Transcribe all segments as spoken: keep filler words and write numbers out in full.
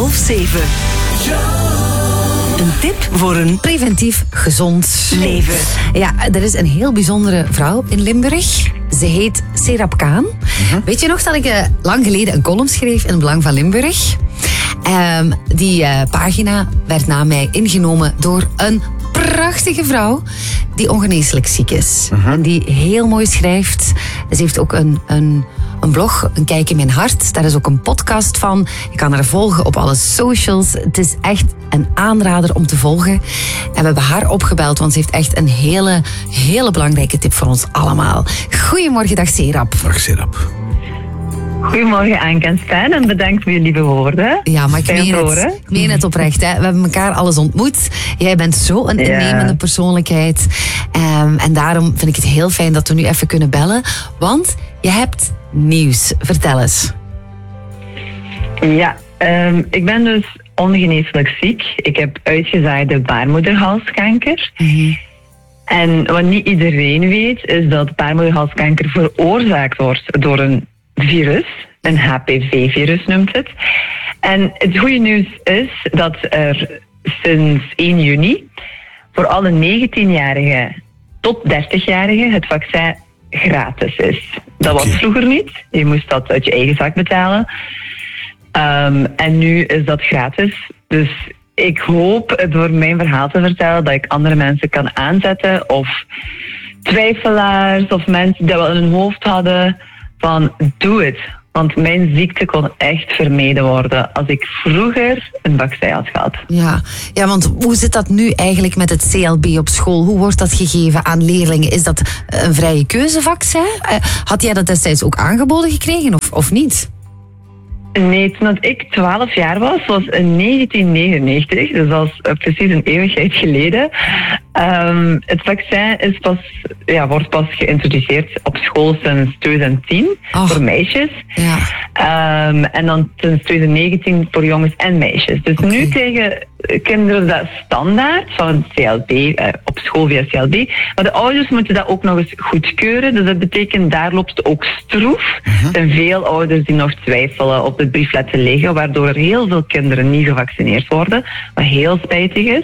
half zeven. Een tip voor een preventief gezond leven. Ja, er is een heel bijzondere vrouw in Limburg. Ze heet Serap Kaan. Uh-huh. Weet je nog dat ik uh, lang geleden een column schreef in het Belang van Limburg? Um, die uh, pagina werd na mij ingenomen door een prachtige vrouw die ongeneeslijk ziek is. Uh-huh. En die heel mooi schrijft. Ze heeft ook een, een, een blog, Een Kijk in Mijn Hart. Daar is ook een podcast van. Je kan haar volgen op alle socials. Het is echt een aanrader om te volgen. En we hebben haar opgebeld, want ze heeft echt een hele, hele belangrijke tip voor ons allemaal. Goedemorgen, dag Serap. Dag Serap. Goedemorgen Anke en Stijn en bedankt voor je lieve woorden. Ja, maar ik meen het, ik meen het oprecht. Hè. We hebben elkaar alles ontmoet. Jij bent zo een innemende ja. persoonlijkheid. Um, en daarom vind ik het heel fijn dat we nu even kunnen bellen. Want je hebt nieuws. Vertel eens. Ja, um, ik ben dus ongeneeslijk ziek. Ik heb uitgezaaide baarmoederhalskanker. Mm-hmm. En wat niet iedereen weet, is dat baarmoederhalskanker veroorzaakt wordt door een virus, een H P V-virus noemt het. En het goede nieuws is dat er sinds één juni voor alle negentienjarigen tot dertigjarigen het vaccin gratis is. Dat was vroeger niet. Je moest dat uit je eigen zak betalen. Um, en nu is dat gratis. Dus ik hoop door mijn verhaal te vertellen dat ik andere mensen kan aanzetten of twijfelaars of mensen die wel in hun hoofd hadden van doe het. Want mijn ziekte kon echt vermeden worden als ik vroeger een vaccin had gehad. Ja, ja, want hoe zit dat nu eigenlijk met het C L B op school? Hoe wordt dat gegeven aan leerlingen? Is dat een vrije keuzevaccin? Had jij dat destijds ook aangeboden gekregen of, of niet? Nee, toen ik twaalf jaar was, was in negentien negenennegentig, dus dat is precies een eeuwigheid geleden. Um, het vaccin is pas, ja, wordt pas geïntroduceerd op school sinds twintig tien oh. voor meisjes. Ja. Um, en dan sinds twintig negentien voor jongens en meisjes. Dus okay. Nu krijgen kinderen dat standaard van C L B, uh, op school via C L B. Maar de ouders moeten dat ook nog eens goedkeuren. Dus dat betekent, daar loopt het ook stroef. Uh-huh. Er zijn veel ouders die nog twijfelen op het brief laten liggen, waardoor er heel veel kinderen niet gevaccineerd worden, wat heel spijtig is.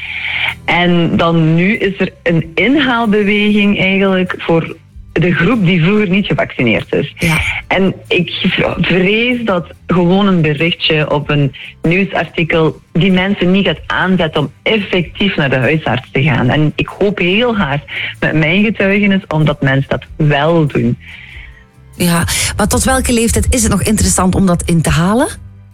En dan nu is er een inhaalbeweging eigenlijk voor de groep die vroeger niet gevaccineerd is. Ja. En ik vrees dat gewoon een berichtje op een nieuwsartikel die mensen niet gaat aanzetten om effectief naar de huisarts te gaan. En ik hoop heel hard met mijn getuigenis omdat mensen dat wel doen. Ja, maar tot welke leeftijd is het nog interessant om dat in te halen?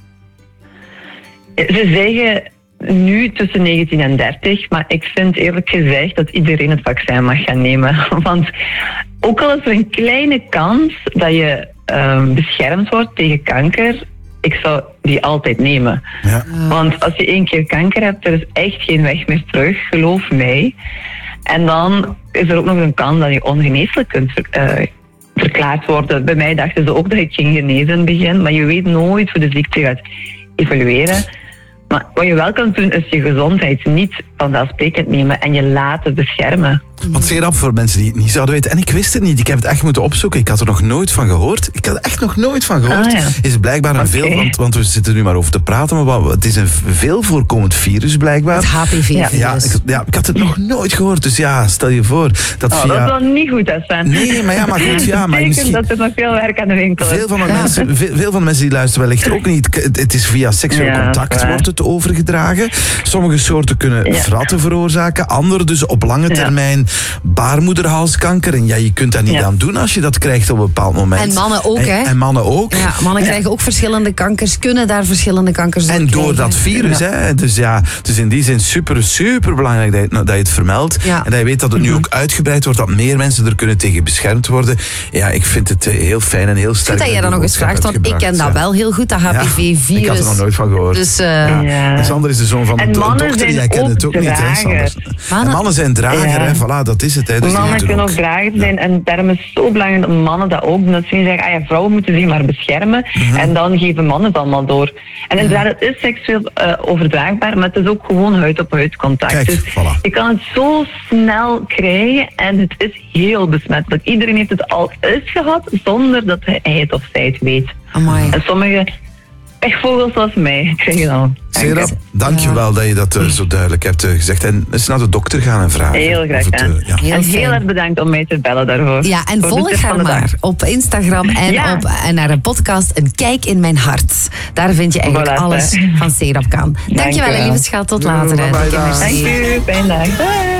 Ze zeggen nu tussen negentien en dertig, maar ik vind eerlijk gezegd dat iedereen het vaccin mag gaan nemen. Want ook al is er een kleine kans dat je um, beschermd wordt tegen kanker, ik zou die altijd nemen. Ja. Want als je één keer kanker hebt, er is echt geen weg meer terug, geloof mij. En dan is er ook nog een kans dat je ongeneeslijk kunt uh, verklaard worden. Bij mij dachten ze ook dat ik ging genezen in het begin, maar je weet nooit hoe de ziekte gaat evolueren. Maar wat je wel kan doen, is je gezondheid niet vanzelfsprekend nemen en je laten beschermen. Want Serap, voor mensen die het niet zouden weten, en ik wist het niet, ik heb het echt moeten opzoeken, ik had er nog nooit van gehoord. Ik had er echt nog nooit van gehoord. Ah, ja. Is blijkbaar een okay. veel, want, want we zitten nu maar over te praten, maar het is een veel voorkomend virus blijkbaar. Het H P V-virus. Ja, ik, ja, ik had het nog nooit gehoord, dus ja, stel je voor. Dat, oh, via... dat is wel niet goed, hè, Sven. Nee, maar ja, maar goed, ja. Maar misschien... dat er nog veel werk aan de winkel is. Veel van de, ja. mensen, veel, veel van de mensen die luisteren wellicht ook niet. Het, het is via seksueel ja, contact wordt het overgedragen. Sommige soorten kunnen ja. vratten veroorzaken, andere dus op lange termijn ja. baarmoederhalskanker. En ja, je kunt daar niet ja. aan doen als je dat krijgt op een bepaald moment. En mannen ook, hè? En, en mannen ook. Ja, mannen en, krijgen ook verschillende kankers, kunnen daar verschillende kankers door En door krijgen. dat virus, ja. hè? Dus ja, dus in die zin super, super belangrijk dat je, dat je het vermeldt. Ja. En dat je weet dat het nu ook uitgebreid wordt, dat meer mensen er kunnen tegen beschermd worden. Ja, ik vind het heel fijn en heel sterk. Goed dat jij dat nog eens vraagt, want ik ken dat ja. wel heel goed, dat H P V-virus. Ja, ik had er nog nooit van gehoord. Dus, uh, ja. Ja. En Sander is de zoon van en een mannen dochter, jij kent het ook drager. niet, hè, Sander? Mannen. En mannen zijn drager, ja. hè, voilà, dat is het. Hè, dus mannen kunnen ook drager zijn, ja. en daarom is het zo belangrijk dat mannen dat ook doen. Dat ze niet zeggen, ah ja, vrouwen moeten zich maar beschermen, mm-hmm. en dan geven mannen het allemaal door. En inderdaad, het is seksueel uh, overdraagbaar, maar het is ook gewoon huid-op-huid contact. Kijk, dus voilà. je kan het zo snel krijgen en het is heel besmettelijk. Iedereen heeft het al eens gehad, zonder dat hij het of zij het weet. Amai. En sommigen pechvogels zoals mij krijgen dan. Serap, dankjewel ja. dat je dat uh, zo duidelijk hebt uh, gezegd. En eens naar de dokter gaan en vragen. Heel graag het, uh, ja. heel En heel erg bedankt om mij te bellen daarvoor. Ja, en volg haar maar op Instagram en, ja. op, en naar een podcast Een Kijk in Mijn Hart. Daar vind je eigenlijk voilà, alles hè. van Serap Kaan. Dankjewel, lieve schat. Tot later. Bye, bye, bye. Dank u, fijne dag. Bye.